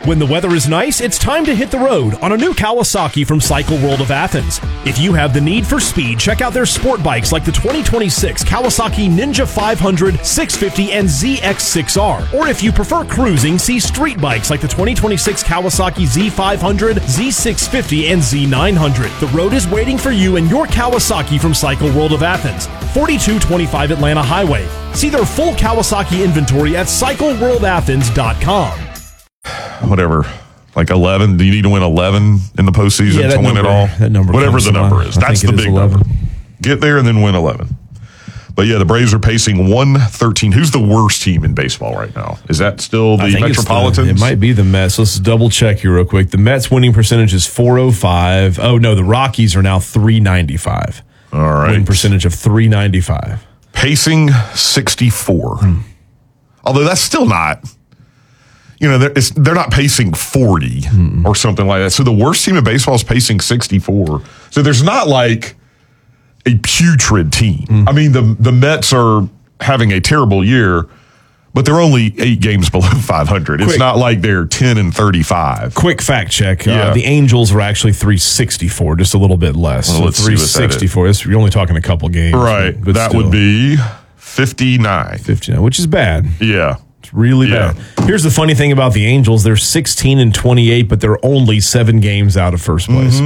When the weather is nice, it's time to hit the road on a new Kawasaki from Cycle World of Athens. If you have the need for speed, check out their sport bikes like the 2026 Kawasaki Ninja 500, 650, and ZX6R. Or if you prefer cruising, see street bikes like the 2026 Kawasaki Z500, Z650, and Z900. The road is waiting for you and your Kawasaki from Cycle World of Athens, 4225 Atlanta Highway. See their full Kawasaki inventory at cycleworldathens.com. Whatever, like 11. Do you need to win 11 in the postseason to win it all? That number, whatever the number is. That's the big number. Get there and then win 11. But yeah, the Braves are pacing 113. Who's the worst team in baseball right now? Is that still the Metropolitans? It might be the Mets. Let's double check here real quick. The Mets winning percentage is 405. Oh no, the Rockies are now 395. All right, winning percentage of 395. Pacing 64. Although that's still not. You know, they're not pacing 40 or something like that. So the worst team in baseball is pacing 64. So there's not like a putrid team. I mean, the Mets are having a terrible year, but they're only 8 games below 500. It's not like they're 10 and 35. Quick fact check. Yeah. The Angels are actually 364, just a little bit less. Well, let's 364. You're only talking a couple games. Right. But that would be 59. 59, which is bad. Yeah. It's really bad. Here's the funny thing about the Angels. They're 16 and 28, but they're only 7 games out of first place.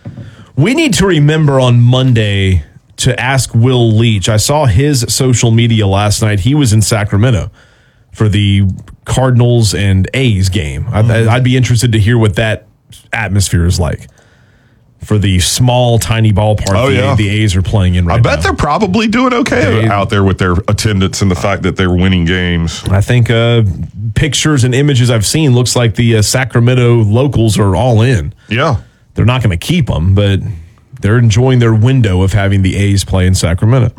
We need to remember on Monday to ask Will Leach. I saw his social media last night. He was in Sacramento for the Cardinals and A's game. I'd be interested to hear what that atmosphere is like for the small, tiny ballpark the A's are playing in right now. I bet they're probably doing okay out there with their attendance and the fact that they're winning games. I think pictures and images I've seen looks like the Sacramento locals are all in. Yeah. They're not going to keep them, but they're enjoying their window of having the A's play in Sacramento.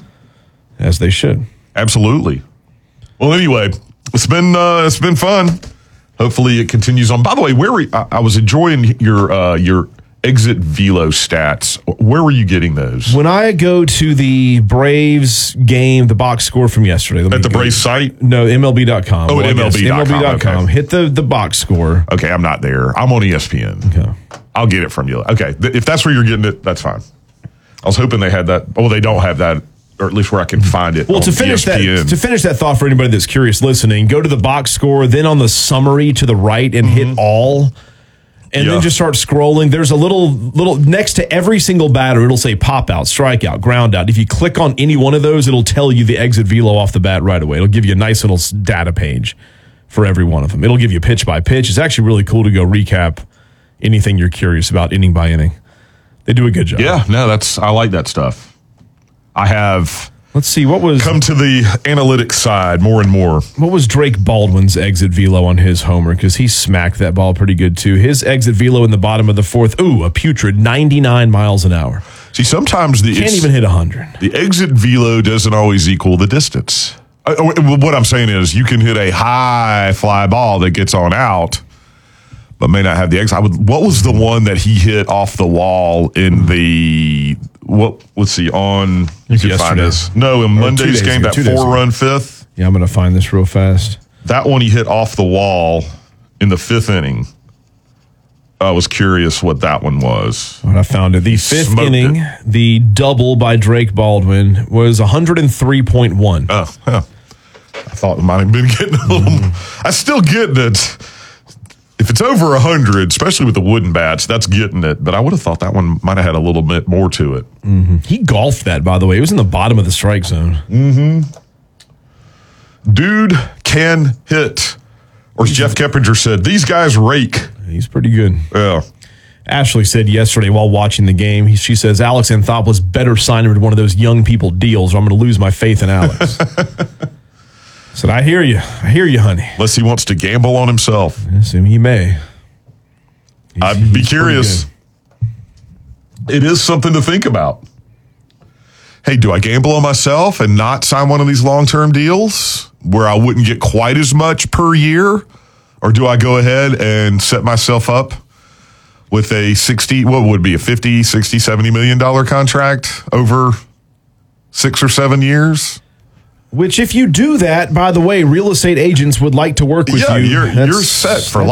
As they should. Absolutely. Well, anyway, it's been fun. Hopefully it continues on. By the way, I was enjoying your exit velo stats. Where were you getting those? When I go to the Braves game, the box score from yesterday. At the Braves site? No, MLB.com. Oh, at MLB.com. MLB.com. Okay. Hit the box score. Okay, I'm not there. I'm on ESPN. Okay. I'll get it from you. Okay, if that's where you're getting it, that's fine. I was hoping they had that. Well, they don't have that, or at least where I can find it. Well, to finish that thought for anybody that's curious listening, go to the box score, then on the summary to the right and hit all. And then just start scrolling. There's a little next to every single batter, it'll say pop out, strikeout, ground out. If you click on any one of those, it'll tell you the exit velo off the bat right away. It'll give you a nice little data page for every one of them. It'll give you pitch by pitch. It's actually really cool to go recap anything you're curious about, inning by inning. They do a good job. Yeah, no, I like that stuff. I have. Let's see, what was... Come to the analytics side more and more. What was Drake Baldwin's exit velo on his homer? Because he smacked that ball pretty good, too. His exit velo in the bottom of the fourth, a putrid 99 miles an hour. See, sometimes can't even hit 100. The exit velo doesn't always equal the distance. What I'm saying is you can hit a high fly ball that gets on out, but may not have the exit. What was the one that he hit off the wall in the... let's see, on... You can find this. No, in Monday's game, that 4-run fifth. Yeah, I'm going to find this real fast. That one he hit off the wall in the 5th inning. I was curious what that one was. I found it. The 5th inning, the double by Drake Baldwin was 103.1. Oh, yeah. I thought it might have been getting a little... I still get it. If it's over 100, especially with the wooden bats, that's getting it. But I would have thought that one might have had a little bit more to it. He golfed that, by the way. It was in the bottom of the strike zone. Dude can hit. Or as Jeff Keppinger said, these guys rake. He's pretty good. Yeah. Ashley said yesterday while watching the game, she says, Alex Anthopoulos better sign him to one of those young people deals or I'm going to lose my faith in Alex. I said, I hear you, honey. Unless he wants to gamble on himself. Yes, he may. I'd be curious. It is something to think about. Hey, do I gamble on myself and not sign one of these long-term deals where I wouldn't get quite as much per year? Or do I go ahead and set myself up with a 50, $60, $70 million contract over 6 or 7 years? Which, if you do that, by the way, real estate agents would like to work with you. Yeah, you're set for life.